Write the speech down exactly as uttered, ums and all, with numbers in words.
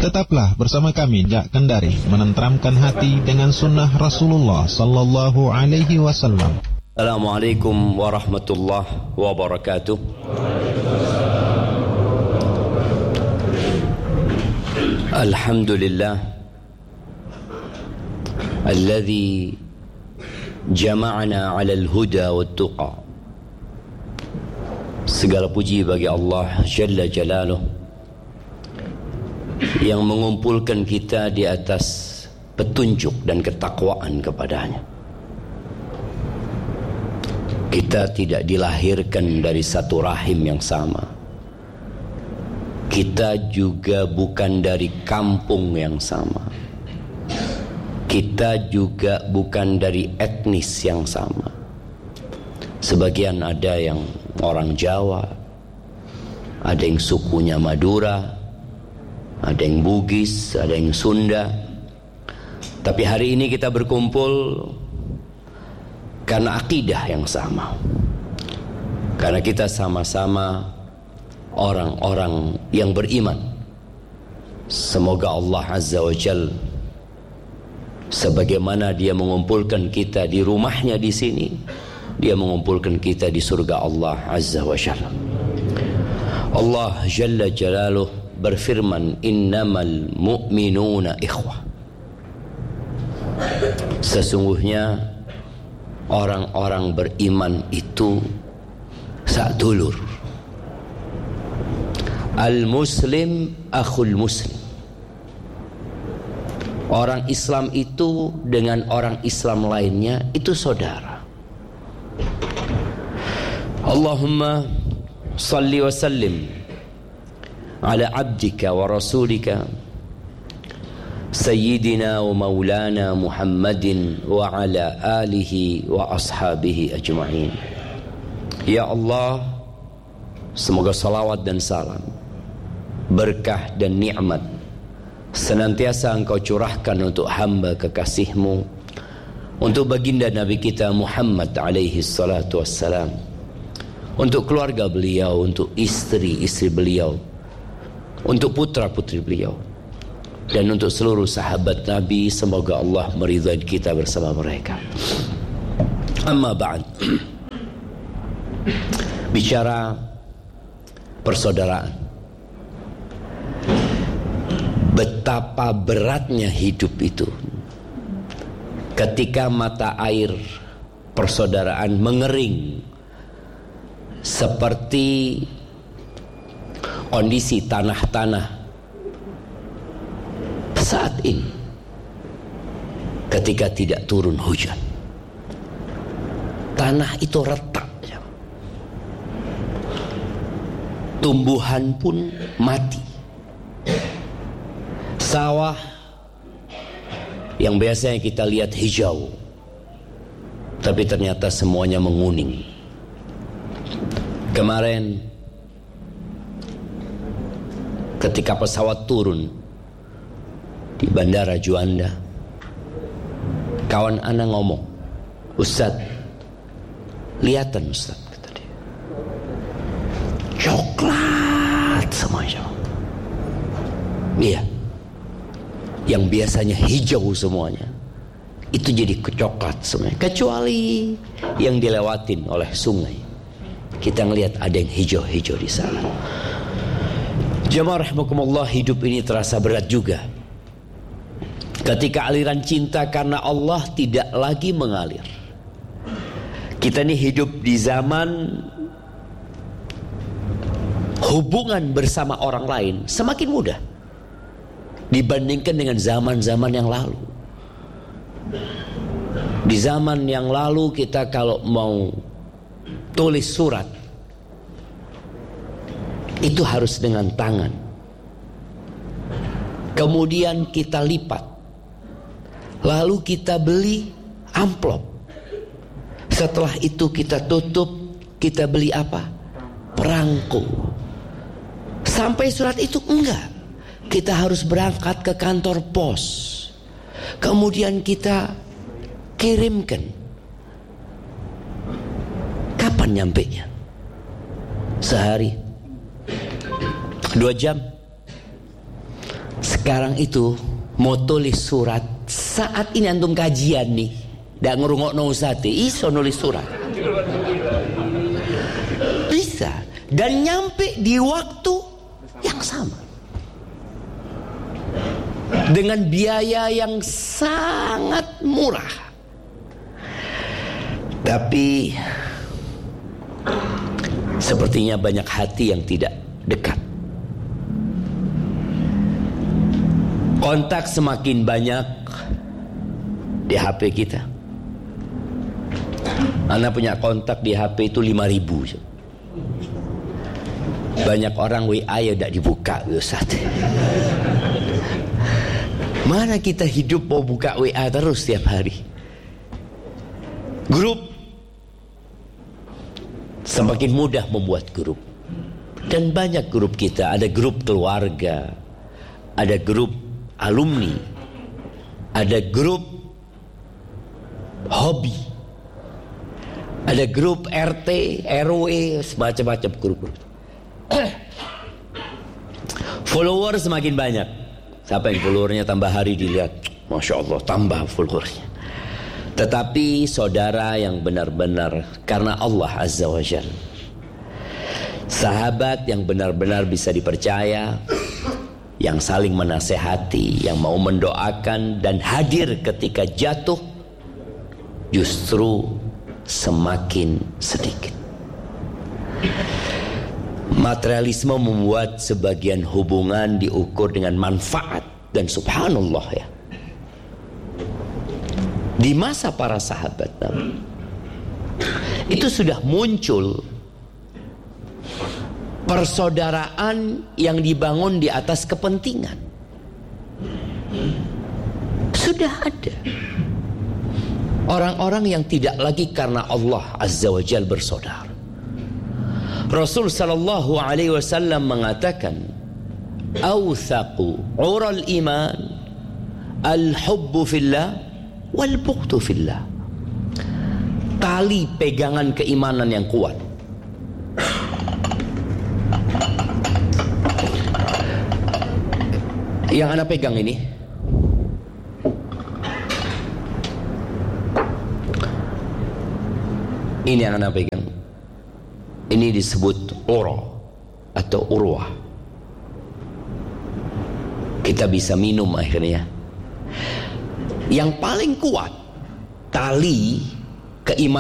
Tetaplah bersama kami Jak Kendari, menenteramkan hati dengan sunnah Rasulullah Sallallahu Alaihi Wasallam. Assalamualaikum warahmatullahi wabarakatuh. Alhamdulillah alladzi jama'ana 'ala al-huda wat-tuqa. Segala puji bagi Allah Jalla Jalaluh yang mengumpulkan kita di atas petunjuk dan ketakwaan kepadanya. Kita tidak dilahirkan dari satu rahim yang sama. Kita juga bukan dari kampung yang sama. Kita juga bukan dari etnis yang sama. Sebagian ada yang orang Jawa, ada yang sukunya Madura, ada yang Bugis, ada yang Sunda. Tapi hari ini kita berkumpul karena akidah yang sama. Karena kita sama-sama orang-orang yang beriman. Semoga Allah Azza wa Jalla, sebagaimana Dia mengumpulkan kita di rumahnya di sini, Dia mengumpulkan kita di surga Allah Azza wa Jalla. Allah Jalla Jalaluh berfirman, innamal mu'minuna ikhwah. Sesungguhnya orang-orang beriman itu sadulur. Al-muslim akhul muslim. Orang Islam itu dengan orang Islam lainnya itu saudara. Allahumma salli wa sallim ala abdika wa rasulika Sayyidina wa maulana Muhammadin wa ala alihi wa ashabihi ajma'in. Ya Allah, semoga salawat dan salam, berkah dan nikmat senantiasa Engkau curahkan untuk hamba kekasih-Mu, untuk baginda Nabi kita Muhammad alaihi salatu wassalam, untuk keluarga beliau, untuk istri-istri beliau, untuk putra-putri beliau, dan untuk seluruh sahabat Nabi. Semoga Allah meridhai kita bersama mereka. Amma ba'd. Bicara persaudaraan, betapa beratnya hidup itu ketika mata air persaudaraan mengering seperti kondisi tanah-tanah saat ini ketika tidak turun hujan. Tanah itu retak, tumbuhan pun mati. Sawah yang biasanya kita lihat hijau, tapi ternyata semuanya menguning. Kemarin ketika pesawat turun di Bandara Juanda, kawan anak ngomong, Ustadz, lihatan Ustadz, kata dia, coklat semuanya. Iya, yang biasanya hijau semuanya itu jadi kecoklat semuanya, kecuali yang dilewatin oleh sungai. Kita ngelihat ada yang hijau-hijau di sana. Jamaah rahimakumullah, hidup ini terasa berat juga ketika aliran cinta karena Allah tidak lagi mengalir. Kita ini hidup di zaman hubungan bersama orang lain semakin mudah dibandingkan dengan zaman-zaman yang lalu. Di zaman yang lalu kita kalau mau tulis surat itu harus dengan tangan, kemudian kita lipat, lalu kita beli amplop, setelah itu kita tutup, kita beli apa? Perangko. Sampai surat itu enggak, kita harus berangkat ke kantor pos, kemudian kita kirimkan. Kapan nyampenya? Sehari, dua jam. Sekarang itu mau tulis surat, saat ini antum kajian nih, ndak ngerungokno ustaz, iso nulis surat. Bisa, dan nyampe di waktu yang sama. Dengan biaya yang sangat murah. Tapi sepertinya banyak hati yang tidak dekat. Kontak semakin banyak di H P kita. Ana punya kontak di H P itu lima ribu. Banyak orang W A ya tidak dibuka, Ustaz. Mana kita hidup mau buka W A terus setiap hari. Grup, semakin mudah membuat grup. Dan banyak grup kita, ada grup keluarga, ada grup alumni, ada grup hobi, ada grup R T, R W, semacam-macam grup-grup. Follower semakin banyak. Siapa yang followernya tambah hari dilihat, Masya Allah, tambah followernya. Tetapi saudara yang benar-benar karena Allah Azza wa Jalla, sahabat yang benar-benar bisa dipercaya, yang saling menasehati, yang mau mendoakan dan hadir ketika jatuh, justru semakin sedikit. Materialisme membuat sebagian hubungan diukur dengan manfaat, dan subhanallah ya, di masa para sahabat itu sudah muncul persaudaraan yang dibangun di atas kepentingan. Sudah ada orang-orang yang tidak lagi karena Allah Azza wa Jalla bersaudara. Rasul sallallahu alaihi wasallam mengatakan, "Awthaqu 'ural iman al-hubbu fillah wal bughdu fillah." Tali pegangan keimanan yang kuat, yang Anda pegang ini, ini yang Anda pegang, ini disebut ura atau urwah. Kita bisa minum akhirnya. Yang paling kuat tali keimanan